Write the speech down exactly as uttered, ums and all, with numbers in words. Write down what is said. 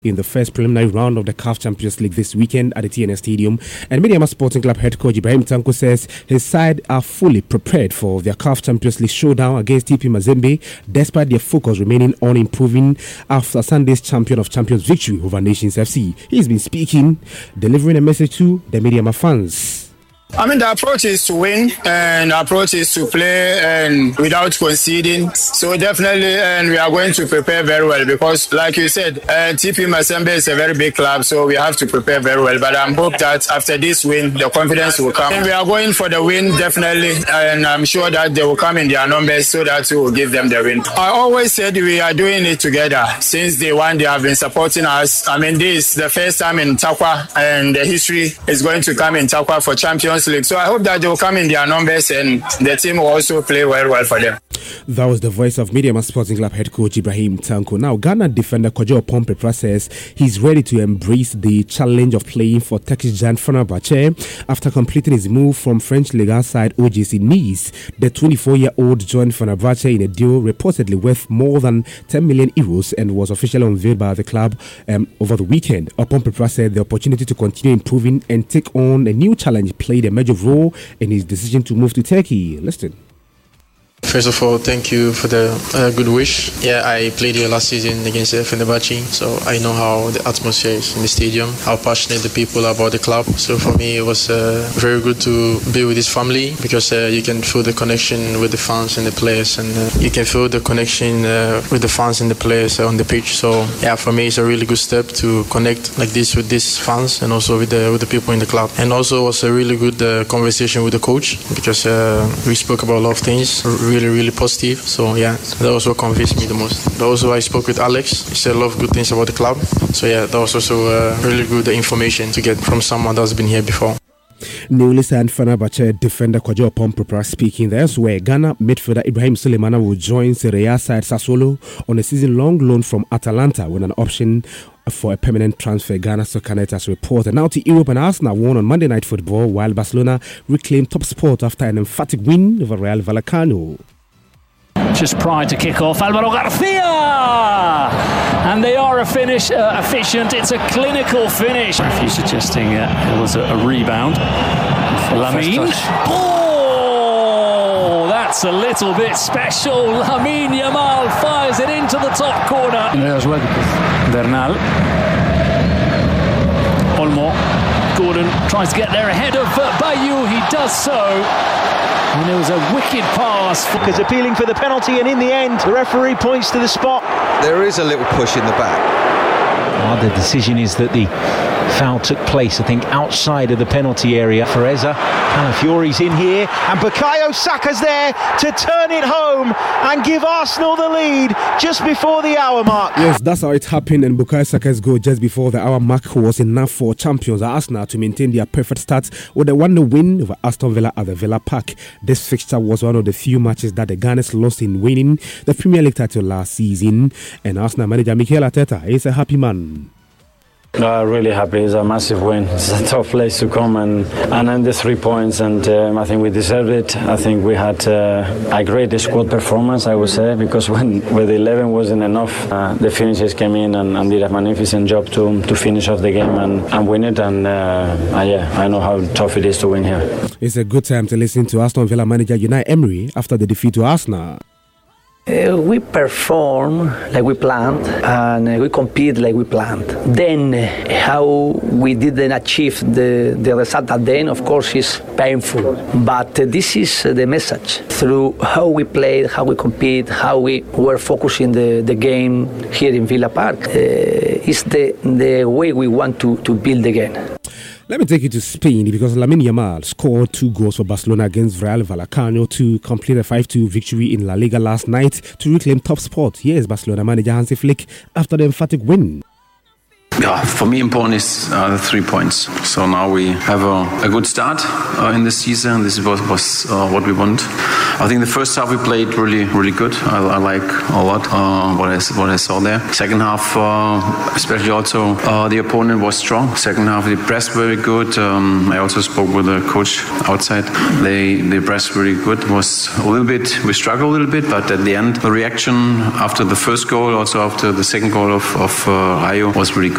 in the first preliminary round of the C A F Champions League this weekend at the T N S Stadium. And Medeama Sporting Club head coach Ibrahim Tanko says his side are fully prepared for their C A F Champions League showdown against T P Mazembe, despite their focus remaining on improving after Sunday's champion of champions victory over Nations F C. He's been speaking, delivering a message to the Medeama fans. I mean, the approach is to win, and the approach is to play and without conceding. So definitely, and we are going to prepare very well because, like you said, uh, T P Mazembe is a very big club, so we have to prepare very well. But I hope that after this win, the confidence will come. And we are going for the win, definitely, and I'm sure that they will come in their numbers so that we will give them the win. I always said we are doing it together. Since day one, they have been supporting us. I mean, this is the first time in Takwa, and the history is going to come in Takwa for Champions League. So I hope that they will come in their numbers and the team will also play very well for them. That was the voice of Medeama Sporting Club head coach Ibrahim Tanko. Now, Ghana defender Kojo Oppong-Peprah says he's ready to embrace the challenge of playing for Turkish giant Fenerbahce after completing his move from French Ligue one side O G C Nice. The twenty-four-year-old joined Fenerbahce in a deal reportedly worth more than ten million euros and was officially unveiled by the club um, over the weekend. Oppong-Peprah said the opportunity to continue improving and take on a new challenge played a major role in his decision to move to Turkey. Listen. First of all, thank you for the uh, good wish. Yeah, I played here last season against uh, Fenerbahce, so I know how the atmosphere is in the stadium, how passionate the people are about the club. So for me, it was uh, very good to be with this family because uh, you can feel the connection with the fans and the players, and uh, you can feel the connection uh, with the fans and the players uh, on the pitch. So yeah, for me, it's a really good step to connect like this with these fans and also with the with the people in the club. And also, it was a really good uh, conversation with the coach because uh, we spoke about a lot of things. Really, really positive. So yeah, that was what convinced me the most. But also I spoke with Alex. He said a lot of good things about the club. So yeah, that was also uh, really good information to get from someone that's been here before. Newly signed Fenerbahce defender Kojo Oppong-Peprah speaking there, where Ghana midfielder Ibrahim Sulemana will join Serie A side Sassuolo on a season-long loan from Atalanta with an option for a permanent transfer. Ghana Soccernet has reported. Now to Europe, and Arsenal won on Monday Night Football while Barcelona reclaimed top spot after an emphatic win over Real Vallecano. Just prior to kick-off, Alvaro Garcia! And they are a finish, uh, efficient. It's a clinical finish. If you're suggesting uh, it was a, a rebound. Lamine. Oh, that's a little bit special. Lamine Yamal fires it into the top corner. Bernal. Olmo. Gordon tries to get there ahead of uh, Bayu. He does so. And there was a wicked pass. Because appealing for the penalty, and in the end, the referee points to the spot. There is a little push in the back. Oh, the decision is that the foul took place, I think, outside of the penalty area. Fereza, Calafiori's in here, and Bukayo Saka's there to turn it home and give Arsenal the lead just before the hour mark. Yes, that's how it happened, and Bukayo Saka's goal just before the hour mark was enough for champions Arsenal to maintain their perfect start with a one nil win over Aston Villa at the Villa Park. This fixture was one of the few matches that the Gunners lost in winning the Premier League title last season, and Arsenal manager Mikel Arteta is a happy man. Uh, really happy. It's a massive win. It's a tough place to come and and end the three points, and um, I think we deserved it. I think we had uh, a great squad performance, I would say, because when with eleven wasn't enough, uh, the finishers came in and, and did a magnificent job to to finish off the game and, and win it. And uh, uh, yeah, I know how tough it is to win here. It's a good time to listen to Aston Villa manager Unai Emery after the defeat to Arsenal. Uh, we perform like we planned, and uh, we compete like we planned. Then uh, how we didn't achieve the, the result at the end, of course, is painful. But uh, this is uh, the message. Through how we played, how we compete, how we were focusing the, the game here in Villa Park, uh, is the, the way we want to, to build again. Let me take you to Spain because Lamine Yamal scored two goals for Barcelona against Real Vallecano to complete a five two victory in La Liga last night to reclaim top spot. Here is Barcelona manager Hansi Flick after the emphatic win. yeah, for me important is uh, the three points. So now we have a, a good start uh, in the season. This was, was uh, what we want. I think the first half we played really, really good. I, I like a lot uh, what I what I saw there. Second half, uh, especially also uh, the opponent was strong. Second half they pressed very good. Um, I also spoke with the coach outside. They they pressed really good. It was a little bit we struggled a little bit, but at the end the reaction after the first goal, also after the second goal of of uh, Rayo was really good.